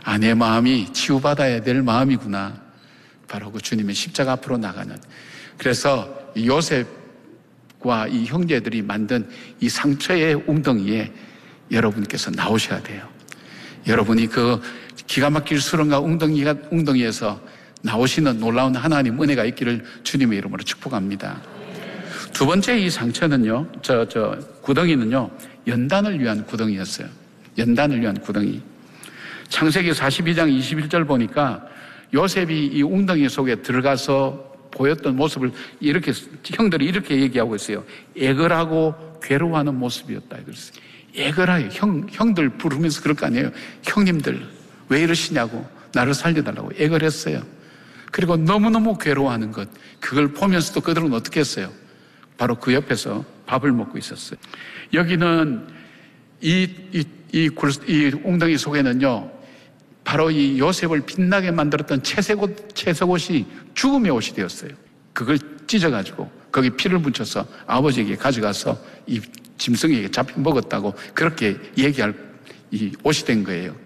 아, 내 마음이 치유받아야 될 마음이구나. 바로 그 주님의 십자가 앞으로 나가는. 그래서 요셉과 이 형제들이 만든 이 상처의 웅덩이에 여러분께서 나오셔야 돼요. 여러분이 그 기가 막힐 수렁과 웅덩이에서 나오시는 놀라운 하나님 은혜가 있기를 주님의 이름으로 축복합니다. 두 번째 이 상처는요, 구덩이는요, 연단을 위한 구덩이였어요. 연단을 위한 구덩이. 창세기 42장 21절 보니까 요셉이 이 웅덩이 속에 들어가서 보였던 모습을 이렇게, 형들이 이렇게 얘기하고 있어요. 애걸하고 괴로워하는 모습이었다. 그랬어요. 애걸하여, 형들 부르면서 그럴 거 아니에요. 형님들, 왜 이러시냐고, 나를 살려달라고 애걸했어요. 그리고 너무너무 괴로워하는 것, 그걸 보면서도 그들은 어떻게 했어요? 바로 그 옆에서 밥을 먹고 있었어요. 여기는 이 웅덩이 속에는요, 바로 이 요셉을 빛나게 만들었던 채색 옷이 죽음의 옷이 되었어요. 그걸 찢어가지고 거기 피를 묻혀서 아버지에게 가져가서 이 짐승에게 잡혀 먹었다고 그렇게 얘기할 이 옷이 된 거예요.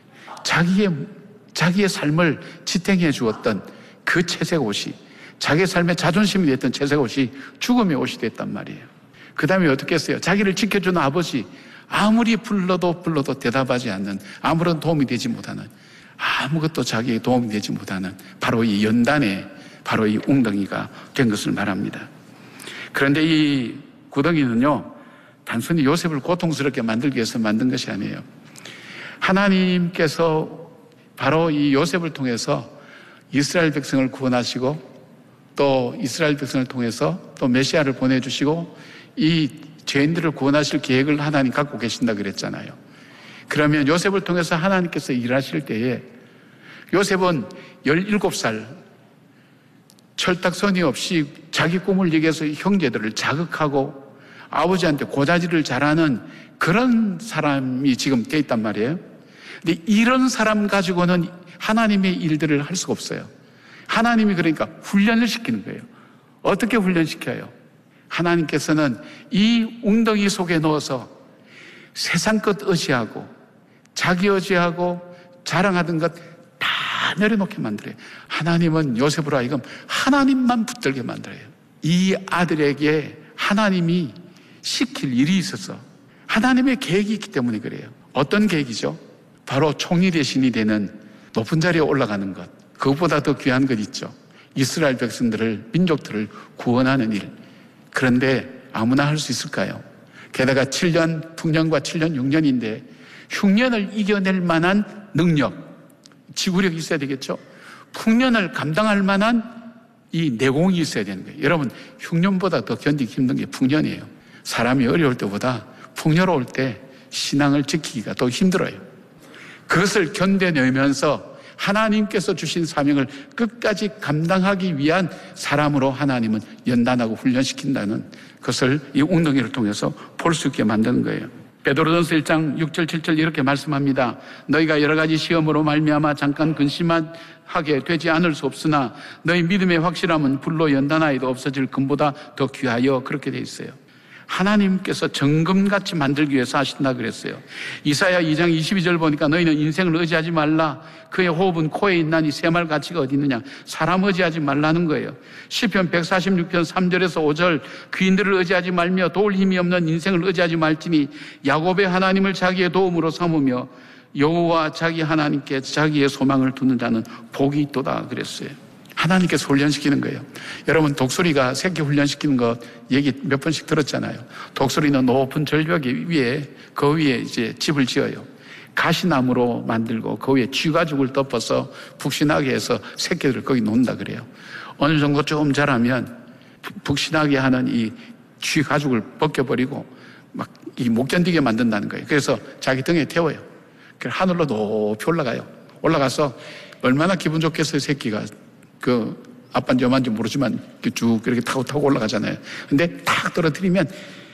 자기의 삶을 지탱해 주었던 그 채색 옷이, 자기의 삶의 자존심이 됐던 채색 옷이 죽음의 옷이 됐단 말이에요. 그 다음에 어떻게 했어요? 자기를 지켜주는 아버지, 아무리 불러도 대답하지 않는, 아무런 도움이 되지 못하는, 아무것도 자기에게 도움이 되지 못하는 바로 이 연단에 바로 이 웅덩이가 된 것을 말합니다. 그런데 이 구덩이는요, 단순히 요셉을 고통스럽게 만들기 위해서 만든 것이 아니에요. 하나님께서 바로 이 요셉을 통해서 이스라엘 백성을 구원하시고 또 이스라엘 백성을 통해서 또 메시아를 보내주시고 이 죄인들을 구원하실 계획을 하나님 갖고 계신다 그랬잖아요. 그러면 요셉을 통해서 하나님께서 일하실 때에 요셉은 17살 철딱서니 없이 자기 꿈을 얘기해서 형제들을 자극하고 아버지한테 고자질을 잘하는 그런 사람이 지금 돼 있단 말이에요. 근데 이런 사람 가지고는 하나님의 일들을 할 수가 없어요. 하나님이 그러니까 훈련을 시키는 거예요. 어떻게 훈련시켜요? 하나님께서는 이 웅덩이 속에 넣어서 세상 것 의지하고 자기 의지하고 자랑하던 것 다 내려놓게 만들어요. 하나님은 요셉으로 하여금 하나님만 붙들게 만들어요. 이 아들에게 하나님이 시킬 일이 있어서 하나님의 계획이 있기 때문에 그래요. 어떤 계획이죠? 바로 총리 대신이 되는 높은 자리에 올라가는 것, 그것보다 더 귀한 것 있죠. 이스라엘 백성들을, 민족들을 구원하는 일. 그런데 아무나 할 수 있을까요? 게다가 7년, 풍년과 7년, 6년인데 흉년을 이겨낼 만한 능력, 지구력이 있어야 되겠죠. 풍년을 감당할 만한 이 내공이 있어야 되는 거예요. 여러분, 흉년보다 더 견디기 힘든 게 풍년이에요. 사람이 어려울 때보다 풍요로울 때 신앙을 지키기가 더 힘들어요. 그것을 견뎌내면서 하나님께서 주신 사명을 끝까지 감당하기 위한 사람으로 하나님은 연단하고 훈련시킨다는 것을 이 웅덩이를 통해서 볼 수 있게 만드는 거예요. 베드로전서 1장 6절 7절 이렇게 말씀합니다. 너희가 여러 가지 시험으로 말미암아 잠깐 근심하게 되지 않을 수 없으나 너희 믿음의 확실함은 불로 연단하여도 없어질 금보다 더 귀하여, 그렇게 돼 있어요. 하나님께서 정금같이 만들기 위해서 하신다 그랬어요. 이사야 2장 22절 보니까 너희는 인생을 의지하지 말라. 그의 호흡은 코에 있나니 새말 가치가 어디 있느냐. 사람 의지하지 말라는 거예요. 시편 146편 3절에서 5절 귀인들을 의지하지 말며 도울 힘이 없는 인생을 의지하지 말지니 야곱의 하나님을 자기의 도움으로 삼으며 여호와 자기 하나님께 자기의 소망을 두는 자는 복이 있도다 그랬어요. 하나님께서 훈련시키는 거예요. 여러분, 독수리가 새끼 훈련시키는 것 얘기 몇 번씩 들었잖아요. 독수리는 높은 절벽 위에, 그 위에 이제 집을 지어요. 가시나무로 만들고 그 위에 쥐가죽을 덮어서 푹신하게 해서 새끼들을 거기 놓는다 그래요. 어느 정도 조금 자라면 푹신하게 하는 이 쥐가죽을 벗겨버리고 막 이 못 견디게 만든다는 거예요. 그래서 자기 등에 태워요. 그래서 하늘로 높이 올라가요. 올라가서 얼마나 기분 좋겠어요, 새끼가. 그 아빠인지 엄마인지 모르지만 쭉 이렇게 타고 올라가잖아요. 근데 탁 떨어뜨리면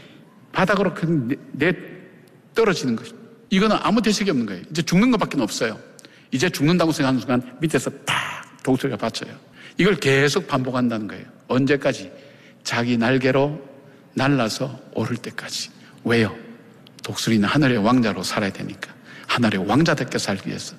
바닥으로 내 떨어지는 거죠. 이거는 아무 대책이 없는 거예요. 이제 죽는 것밖에 없어요. 이제 죽는다고 생각하는 순간 밑에서 탁 독수리가 받쳐요. 이걸 계속 반복한다는 거예요. 언제까지? 자기 날개로 날라서 오를 때까지. 왜요? 독수리는 하늘의 왕자로 살아야 되니까. 하늘의 왕자답게 살기 위해서.